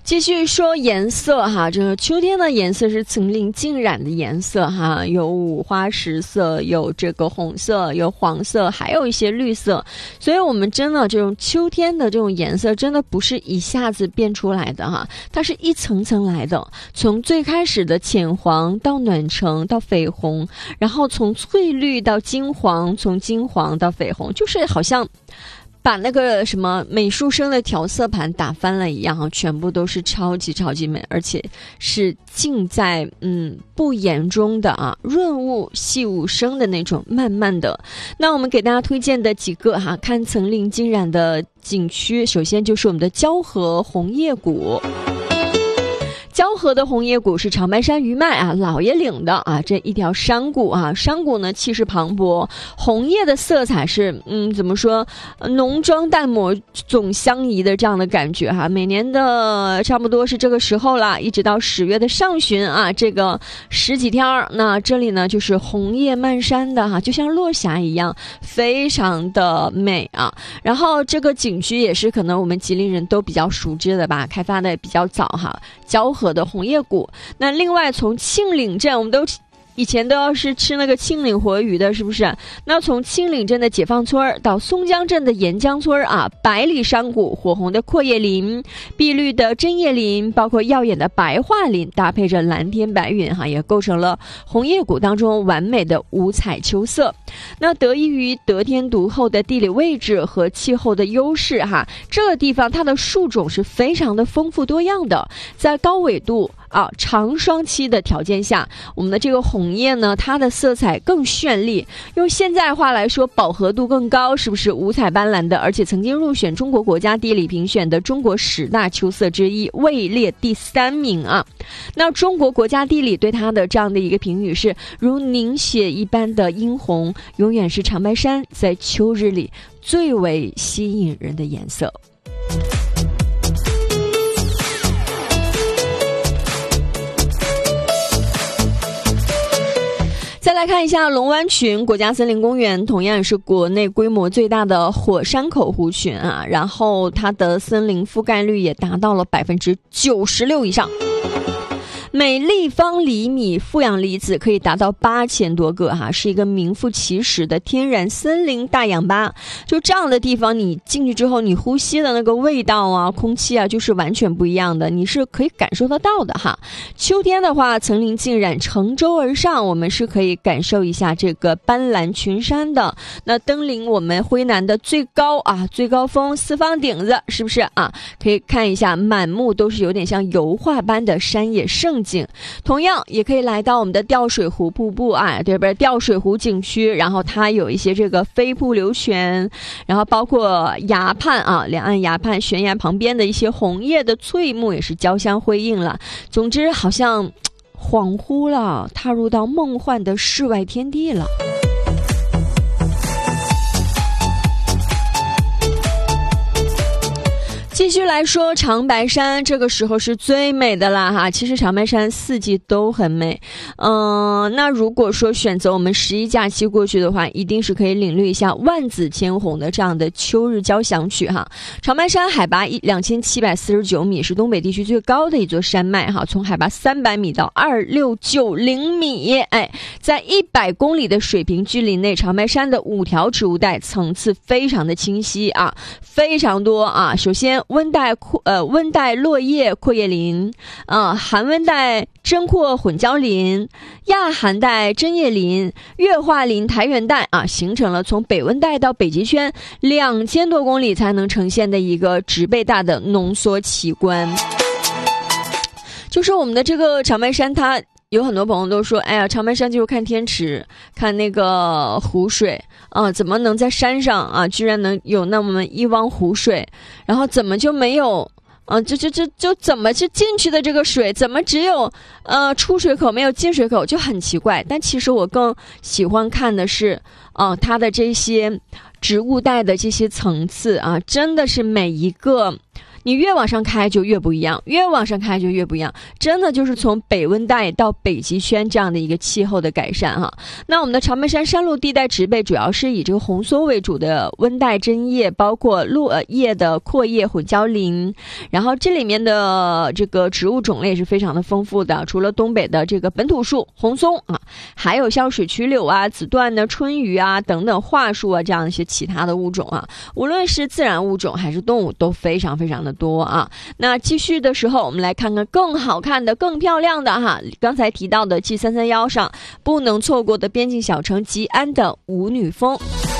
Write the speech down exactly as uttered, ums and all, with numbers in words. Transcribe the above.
继续说颜色哈，这个秋天的颜色是层林尽染的颜色哈，有五花十色，有这个红色，有黄色，还有一些绿色。所以我们真的这种秋天的这种颜色真的不是一下子变出来的哈，它是一层层来的，从最开始的浅黄到暖橙到绯红，然后从翠绿到金黄，从金黄到绯红，就是好像把那个什么美术生的调色盘打翻了一样，全部都是超级超级美，而且是浸在嗯不言中的啊，润物细无声的那种，慢慢的。那我们给大家推荐的几个哈，看层林尽染的景区，首先就是我们的蛟河红叶谷。蛟河的红叶谷是长白山余脉啊，老爷岭的啊这一条山谷啊，山谷呢气势磅礴，红叶的色彩是嗯怎么说，浓妆淡抹总相宜的这样的感觉哈。每年的差不多是这个时候啦，一直到十月的上旬啊，这个十几天儿，那这里呢就是红叶漫山的哈，就像落霞一样，非常的美啊。然后这个景区也是可能我们吉林人都比较熟知的吧，开发的比较早哈，蛟河的红叶谷。那另外从庆岭镇，我们都以前都要是吃那个庆岭活鱼的，是不是？那从庆岭镇的解放村到松江镇的沿江村啊，百里山谷，火红的阔叶林，碧绿的针叶林，包括耀眼的白桦林，搭配着蓝天白云哈，也构成了红叶谷当中完美的五彩秋色。那得益于得天独厚的地理位置和气候的优势哈，这个地方它的树种是非常的丰富多样的，在高纬度啊长霜期的条件下，我们的这个红叶呢，它的色彩更绚丽，用现在话来说饱和度更高，是不是五彩斑斓的，而且曾经入选中国国家地理评选的中国十大秋色之一，位列第三名啊。那中国国家地理对它的这样的一个评语是，如凝血一般的殷红，永远是长白山在秋日里最为吸引人的颜色。再来看一下龙湾群国家森林公园，同样也是国内规模最大的火山口湖群啊，然后它的森林覆盖率也达到了百分之九十六以上。每立方厘米负氧离子可以达到八千多个哈，是一个名副其实的天然森林大氧吧。就这样的地方，你进去之后，你呼吸的那个味道啊、空气啊，就是完全不一样的，你是可以感受得到的哈。秋天的话，层林尽染，乘舟而上，我们是可以感受一下这个斑斓群山的。那登临我们徽南的最高啊最高峰四方顶子，是不是啊？可以看一下，满目都是有点像油画般的山野胜景。同样也可以来到我们的吊水湖瀑布啊，对不对？吊水湖景区，然后它有一些这个飞瀑流泉，然后包括崖畔啊，两岸崖畔悬崖旁边的一些红叶的翠木也是交相辉映了。总之好像恍惚了，踏入到梦幻的世外天地了。继续来说长白山，这个时候是最美的啦哈。其实长白山四季都很美，嗯、呃，那如果说选择我们十一假期过去的话，一定是可以领略一下万紫千红的这样的秋日交响曲哈。长白山海拔两千七百四十九米，是东北地区最高的一座山脉哈，从海拔三百米到二六九零米，哎，在一百公里的水平距离内，长白山的五条植物带层次非常的清晰啊，非常多啊。首先温带阔呃温带落叶阔叶林，呃寒温带针阔混交林，亚寒带针叶林，月化林苔原带啊，形成了从北温带到北极圈两千多公里才能呈现的一个植被大的浓缩奇观。就是我们的这个长白山，它有很多朋友都说，哎呀，长白山就是看天池，看那个湖水啊，怎么能在山上啊，居然能有那么一汪湖水，然后怎么就没有啊，就就就就怎么就进去的这个水，怎么只有呃出水口没有进水口，就很奇怪。但其实我更喜欢看的是，啊、呃，它的这些植物带的这些层次啊，真的是每一个。 你越往上开就越不一样，越往上开就越不一样，真的就是从北温带到北极圈这样的一个气候的改善哈。那我们的长白山山路地带植被主要是以这个红松为主的温带针叶，包括落叶的阔叶混交林，然后这里面的这个植物种类是非常的丰富的，除了东北的这个本土树红松啊，还有像水曲柳啊、紫椴的春雨啊等等桦树啊这样一些其他的物种啊，无论是自然物种还是动物都非常非常的多啊。那继续的时候我们来看看更好看的更漂亮的哈，刚才提到的 G 三三一 上不能错过的边境小城吉安的舞女峰。